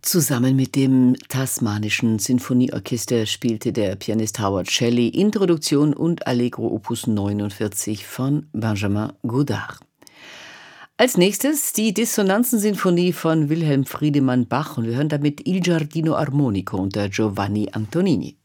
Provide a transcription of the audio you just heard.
Zusammen mit dem Tasmanischen Sinfonieorchester spielte der Pianist Howard Shelley Introduktion und Allegro Opus 49 von Benjamin Godard. Als nächstes die Dissonanzen-Sinfonie von Wilhelm Friedemann Bach und wir hören damit Il Giardino Armonico unter Giovanni Antonini.